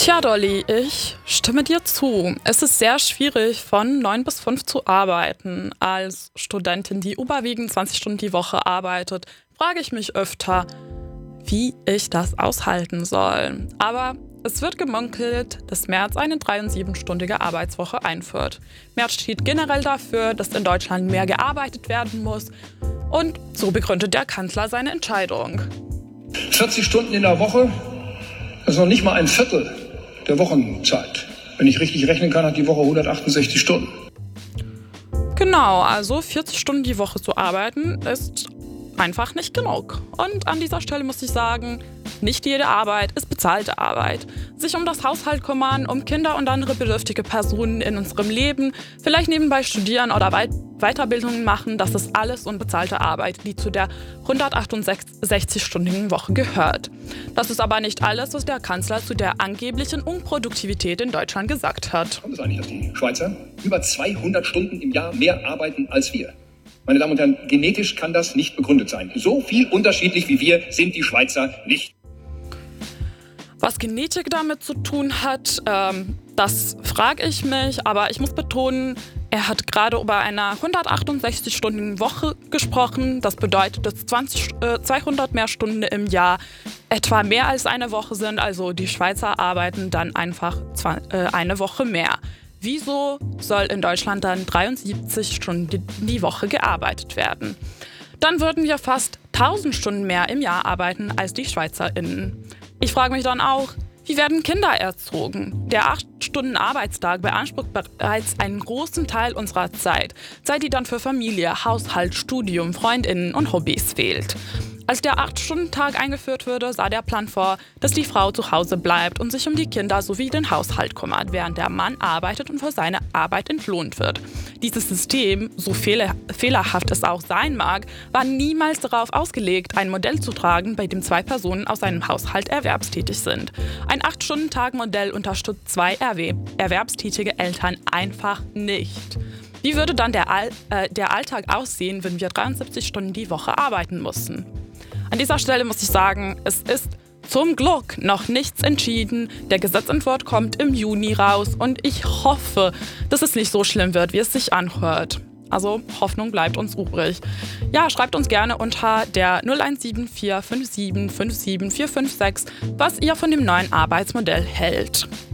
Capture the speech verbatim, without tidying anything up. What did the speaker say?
Tja, Dolly, ich stimme dir zu. Es ist sehr schwierig, von neun bis fünf zu arbeiten. Als Studentin, die überwiegend zwanzig Stunden die Woche arbeitet, frage ich mich öfter, wie ich das aushalten soll. Aber es wird gemunkelt, dass Merz eine dreiundsiebzig-stündige Arbeitswoche einführt. Merz steht generell dafür, dass in Deutschland mehr gearbeitet werden muss. Und so begründet der Kanzler seine Entscheidung. vierzig Stunden in der Woche, das ist noch nicht mal ein Viertel der Wochenzeit. Wenn ich richtig rechnen kann, hat die Woche hundertachtundsechzig Stunden. Genau, also vierzig Stunden die Woche zu arbeiten ist einfach nicht genug. Und an dieser Stelle muss ich sagen, nicht jede Arbeit ist bezahlte Arbeit. Sich um das Haushalt kümmern, um Kinder und andere bedürftige Personen in unserem Leben, vielleicht nebenbei studieren oder Weit- Weiterbildungen machen, das ist alles unbezahlte Arbeit, die zu der hundertachtundsechzig-stündigen Woche gehört. Das ist aber nicht alles, was der Kanzler zu der angeblichen Unproduktivität in Deutschland gesagt hat. Kommt es eigentlich, dass die Schweizer über zweihundert Stunden im Jahr mehr arbeiten als wir? Meine Damen und Herren, genetisch kann das nicht begründet sein. So viel unterschiedlich wie wir sind die Schweizer nicht. Was Genetik damit zu tun hat, ähm, das frage ich mich. Aber ich muss betonen, er hat gerade über eine hundertachtundsechzig-stündige Woche gesprochen. Das bedeutet, dass zwanzig, äh, zweihundert mehr Stunden im Jahr etwa mehr als eine Woche sind. Also die Schweizer arbeiten dann einfach zwei, äh, eine Woche mehr. Wieso soll in Deutschland dann dreiundsiebzig Stunden die Woche gearbeitet werden? Dann würden wir fast tausend Stunden mehr im Jahr arbeiten als die SchweizerInnen. Ich frage mich dann auch, wie werden Kinder erzogen? Der acht Stunden Arbeitstag beansprucht bereits einen großen Teil unserer Zeit. Zeit, die dann für Familie, Haushalt, Studium, FreundInnen und Hobbys fehlt. Als der acht Stunden Tag eingeführt wurde, sah der Plan vor, dass die Frau zu Hause bleibt und sich um die Kinder sowie den Haushalt kümmert, während der Mann arbeitet und für seine Arbeit entlohnt wird. Dieses System, so fehler- fehlerhaft es auch sein mag, war niemals darauf ausgelegt, ein Modell zu tragen, bei dem zwei Personen aus einem Haushalt erwerbstätig sind. Ein acht Stunden Tag Modell unterstützt zwei R W, erwerbstätige Eltern einfach nicht. Wie würde dann der, All- äh, der Alltag aussehen, wenn wir dreiundsiebzig Stunden die Woche arbeiten mussten? An dieser Stelle muss ich sagen, es ist zum Glück noch nichts entschieden. Der Gesetzentwurf kommt im Juni raus und ich hoffe, dass es nicht so schlimm wird, wie es sich anhört. Also Hoffnung bleibt uns übrig. Ja, schreibt uns gerne unter der null eins sieben vier fünf sieben fünf sieben vier fünf sechs, was ihr von dem neuen Arbeitsmodell hält.